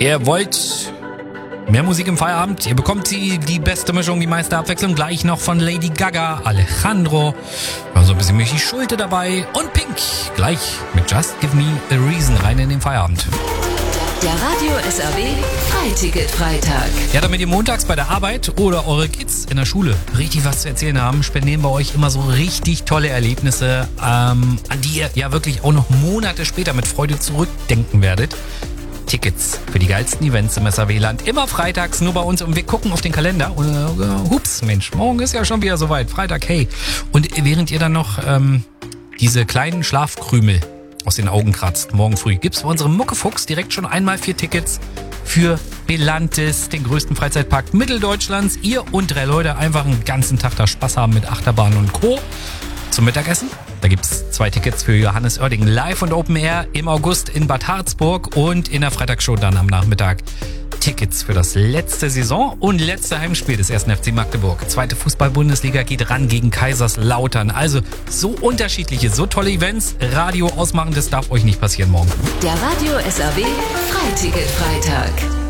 Ihr wollt mehr Musik im Feierabend? Ihr bekommt die beste Mischung, die meiste Abwechslung gleich noch von Lady Gaga, Alejandro, so ein bisschen Michi Schulte dabei und Pink. Gleich mit Just Give Me a Reason rein in den Feierabend. Der Radio SRW Freiticket-Freitag. Ja, damit ihr montags bei der Arbeit oder eure Kids in der Schule richtig was zu erzählen haben, spendieren wir euch immer so richtig tolle Erlebnisse, an die ihr ja wirklich auch noch Monate später mit Freude zurückdenken werdet. Tickets für die geilsten Events im SRW-Land. Immer freitags nur bei uns und wir gucken auf den Kalender und hups, Mensch, morgen ist ja schon wieder soweit. Freitag, hey. Und während ihr dann noch diese kleinen Schlafkrümel aus den Augen kratzt, morgen früh gibt's bei unserem Muckefuchs direkt schon einmal 4 Tickets für Belantis, den größten Freizeitpark Mitteldeutschlands. Ihr und 3 Leute einfach einen ganzen Tag da Spaß haben mit Achterbahn und Co. Zum Mittagessen. Da gibt's 2 Tickets für Johannes Oerding live und Open Air im August in Bad Harzburg und in der Freitagsshow dann am Nachmittag Tickets für das letzte Saison und letzte Heimspiel des 1. FC Magdeburg. 2. Fußball-Bundesliga geht ran gegen Kaiserslautern. Also so unterschiedliche, so tolle Events. Radio ausmachen, das darf euch nicht passieren morgen. Der Radio SRW Freiticket-Freitag.